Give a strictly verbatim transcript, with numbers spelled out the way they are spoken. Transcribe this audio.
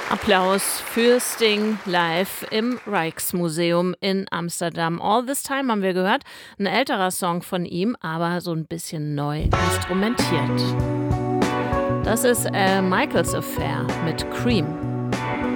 Applaus für Sting live im Rijksmuseum in Amsterdam. All This Time haben wir gehört. Ein älterer Song von ihm, aber so ein bisschen neu instrumentiert. Das ist äh, Michael's Affair mit Cream.